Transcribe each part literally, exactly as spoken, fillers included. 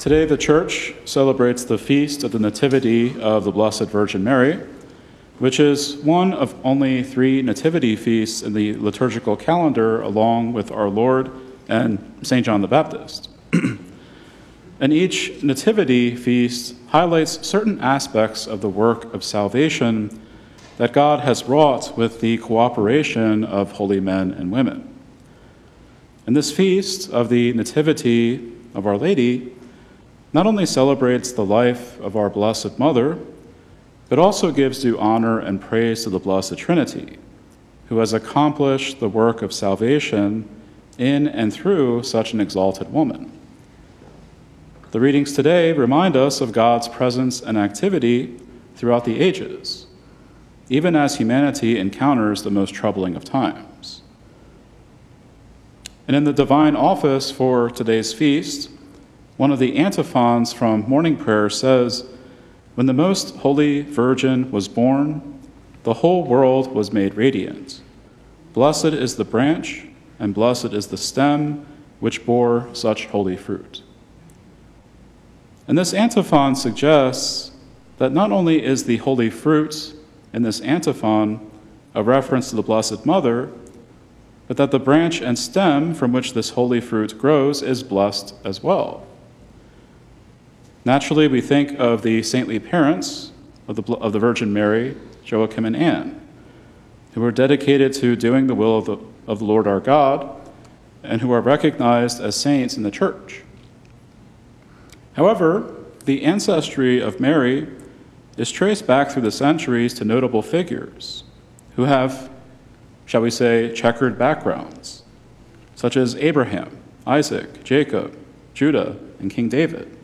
Today, the Church celebrates the feast of the Nativity of the Blessed Virgin Mary, which is one of only three nativity feasts in the liturgical calendar, along with our Lord and Saint John the Baptist. And each nativity feast highlights certain aspects of the work of salvation that God has wrought with the cooperation of holy men and women. And this feast of the Nativity of Our Lady not only celebrates the life of our Blessed Mother, but also gives due honor and praise to the Blessed Trinity, who has accomplished the work of salvation in and through such an exalted woman. The readings today remind us of God's presence and activity throughout the ages, even as humanity encounters the most troubling of times. And in the divine office for today's feast, one of the antiphons from morning prayer says, "When the most holy Virgin was born, the whole world was made radiant. Blessed is the branch, and blessed is the stem which bore such holy fruit." And this antiphon suggests that not only is the holy fruit in this antiphon a reference to the Blessed Mother, but that the branch and stem from which this holy fruit grows is blessed as well. Naturally, we think of the saintly parents of the, of the Virgin Mary, Joachim and Anne, who were dedicated to doing the will of the, of the Lord our God, and who are recognized as saints in the Church. However, the ancestry of Mary is traced back through the centuries to notable figures who have, shall we say, checkered backgrounds, such as Abraham, Isaac, Jacob, Judah, and King David.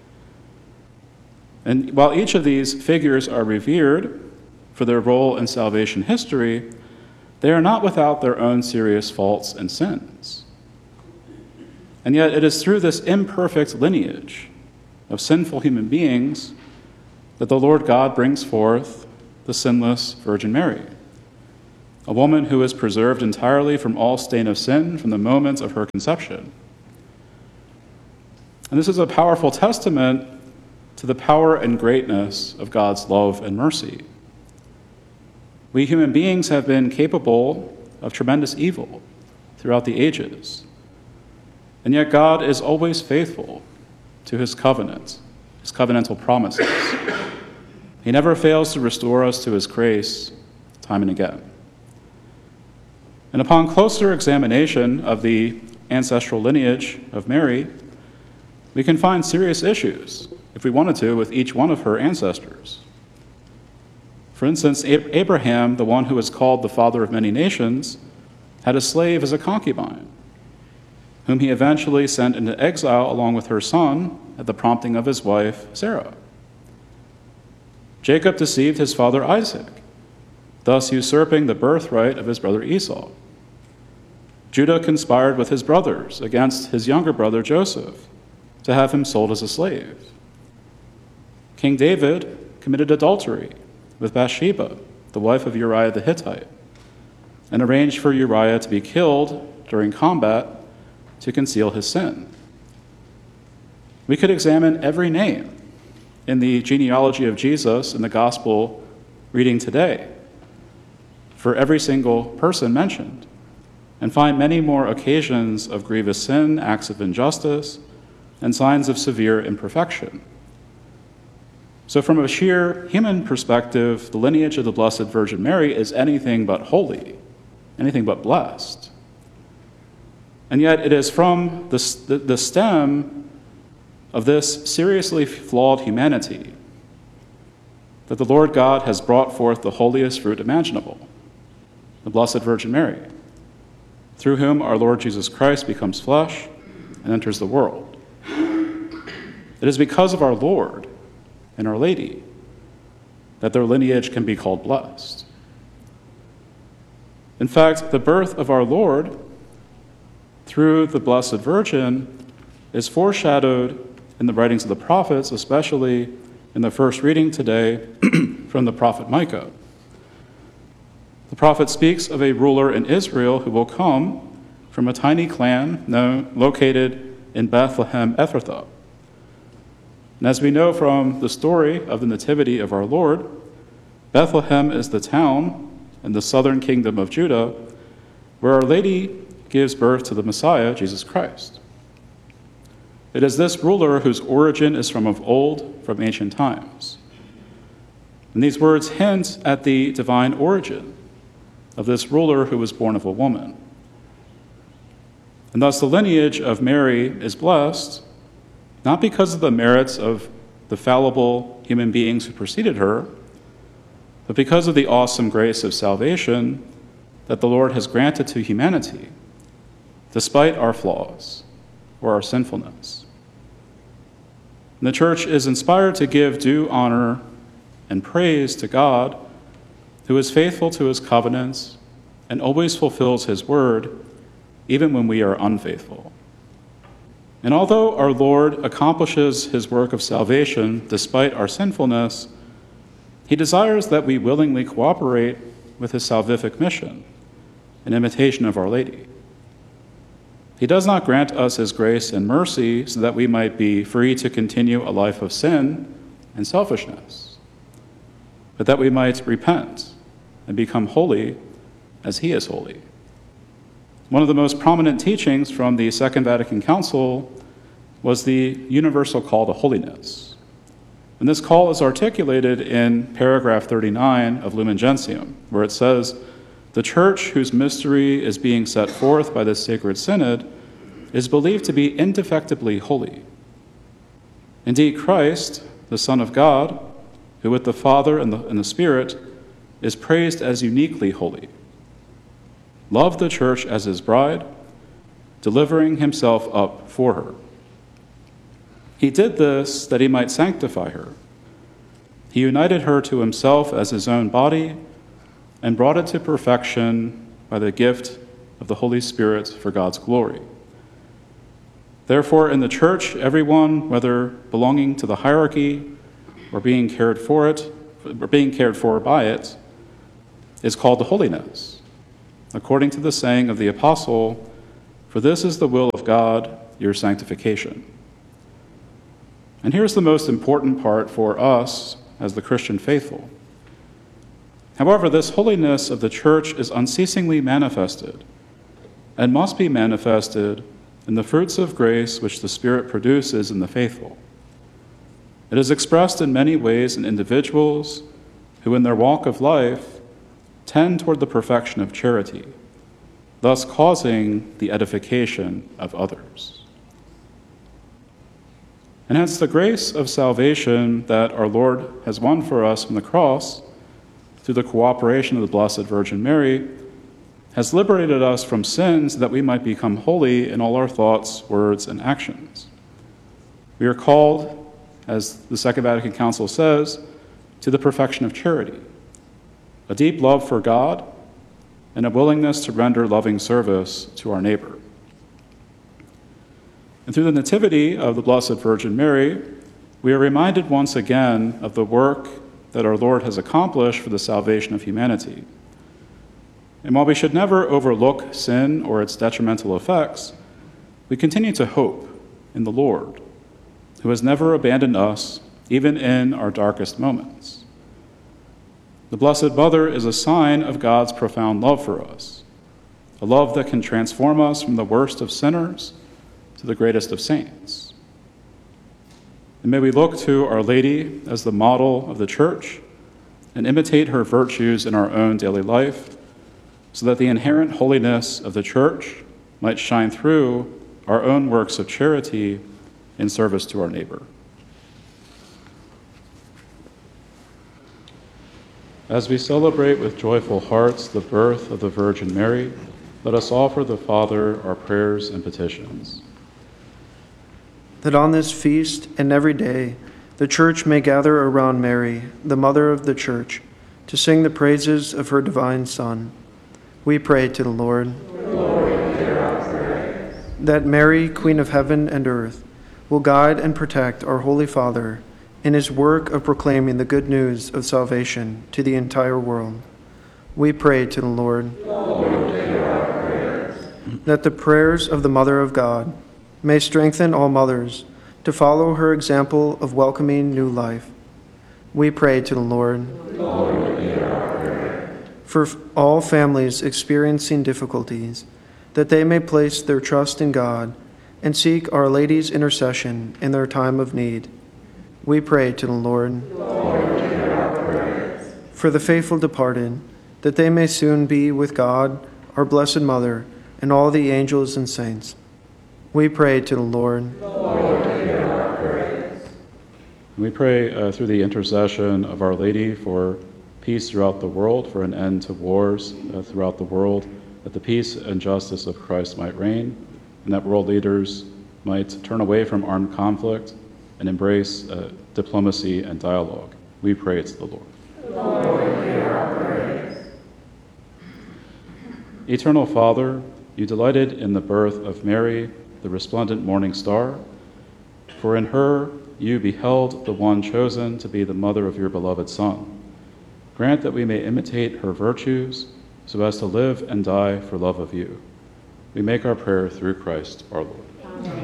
And while each of these figures are revered for their role in salvation history, they are not without their own serious faults and sins. And yet it is through this imperfect lineage of sinful human beings that the Lord God brings forth the sinless Virgin Mary, a woman who is preserved entirely from all stain of sin from the moment of her conception. And this is a powerful testament to the power and greatness of God's love and mercy. We human beings have been capable of tremendous evil throughout the ages, and yet God is always faithful to his covenant, his covenantal promises. He never fails to restore us to his grace time and again. And upon closer examination of the ancestral lineage of Mary, we can find serious issues, if we wanted to, with each one of her ancestors. For instance, Abraham, the one who is called the father of many nations, had a slave as a concubine, whom he eventually sent into exile along with her son at the prompting of his wife, Sarah. Jacob deceived his father Isaac, thus usurping the birthright of his brother Esau. Judah conspired with his brothers against his younger brother Joseph to have him sold as a slave. King David committed adultery with Bathsheba, the wife of Uriah the Hittite, and arranged for Uriah to be killed during combat to conceal his sin. We could examine every name in the genealogy of Jesus in the gospel reading today for every single person mentioned, and find many more occasions of grievous sin, acts of injustice, and signs of severe imperfection. So from a sheer human perspective, the lineage of the Blessed Virgin Mary is anything but holy, anything but blessed. And yet it is from the, the, the stem of this seriously flawed humanity that the Lord God has brought forth the holiest fruit imaginable, the Blessed Virgin Mary, through whom our Lord Jesus Christ becomes flesh and enters the world. It is because of our Lord and Our Lady that their lineage can be called blessed. In fact, the birth of our Lord through the Blessed Virgin is foreshadowed in the writings of the prophets, especially in the first reading today from the prophet Micah. The prophet speaks of a ruler in Israel who will come from a tiny clan known, located in Bethlehem Ephrathah, And as we know from the story of the Nativity of our Lord, Bethlehem is the town in the southern kingdom of Judah where Our Lady gives birth to the Messiah, Jesus Christ. It is this ruler whose origin is from of old, from ancient times. And these words hint at the divine origin of this ruler who was born of a woman. And thus the lineage of Mary is blessed, not because of the merits of the fallible human beings who preceded her, but because of the awesome grace of salvation that the Lord has granted to humanity, despite our flaws or our sinfulness. And the Church is inspired to give due honor and praise to God, who is faithful to his covenants and always fulfills his word, even when we are unfaithful. And although our Lord accomplishes his work of salvation despite our sinfulness, he desires that we willingly cooperate with his salvific mission, in imitation of Our Lady. He does not grant us his grace and mercy so that we might be free to continue a life of sin and selfishness, but that we might repent and become holy as he is holy. One of the most prominent teachings from the Second Vatican Council was the universal call to holiness. And this call is articulated in paragraph thirty-nine of Lumen Gentium, where it says, "The Church, whose mystery is being set forth by this sacred synod, is believed to be indefectibly holy. Indeed, Christ, the Son of God, who with the Father and the, and the Spirit is praised as uniquely holy, loved the Church as his bride, delivering himself up for her. He did this that he might sanctify her. He united her to himself as his own body and brought it to perfection by the gift of the Holy Spirit for God's glory. Therefore, in the Church, everyone, whether belonging to the hierarchy or being cared for it, or being cared for by it, is called to holiness, according to the saying of the Apostle, "For this is the will of God, your sanctification." And here's the most important part for us as the Christian faithful. However, this holiness of the Church is unceasingly manifested and must be manifested in the fruits of grace which the Spirit produces in the faithful. It is expressed in many ways in individuals who in their walk of life tend toward the perfection of charity, thus causing the edification of others. And hence the grace of salvation that our Lord has won for us from the cross through the cooperation of the Blessed Virgin Mary has liberated us from sins that we might become holy in all our thoughts, words, and actions. We are called, as the Second Vatican Council says, to the perfection of charity, a deep love for God, and a willingness to render loving service to our neighbor. And through the Nativity of the Blessed Virgin Mary, we are reminded once again of the work that our Lord has accomplished for the salvation of humanity. And while we should never overlook sin or its detrimental effects, we continue to hope in the Lord, who has never abandoned us, even in our darkest moments. The Blessed Mother is a sign of God's profound love for us, a love that can transform us from the worst of sinners to the greatest of saints. And may we look to Our Lady as the model of the Church and imitate her virtues in our own daily life, so that the inherent holiness of the Church might shine through our own works of charity in service to our neighbor. As we celebrate with joyful hearts the birth of the Virgin Mary, let us offer the Father our prayers and petitions. That on this feast and every day the Church may gather around Mary, the Mother of the Church, to sing the praises of her divine Son. We pray to the Lord. Lord, hear our prayers. That Mary, Queen of heaven and earth, will guide and protect our Holy Father in his work of proclaiming the good news of salvation to the entire world. We pray to the Lord. Lord, hear our prayers. That the prayers of the Mother of God may strengthen all mothers to follow her example of welcoming new life. We pray to the Lord. Lord, hear our prayer. For all families experiencing difficulties, that they may place their trust in God and seek Our Lady's intercession in their time of need. We pray to the Lord. Lord, hear our prayers. For the faithful departed, that they may soon be with God, our Blessed Mother, and all the angels and saints. We pray to the Lord. Lord, hear our prayers. We pray uh, through the intercession of Our Lady for peace throughout the world, for an end to wars uh, throughout the world, that the peace and justice of Christ might reign, and that world leaders might turn away from armed conflict and embrace uh, diplomacy and dialogue. We pray to the Lord. Lord, hear our prayers. Eternal Father, you delighted in the birth of Mary, the resplendent morning star, for in her you beheld the one chosen to be the mother of your beloved Son. Grant that we may imitate her virtues so as to live and die for love of you. We make our prayer through Christ our Lord. Amen.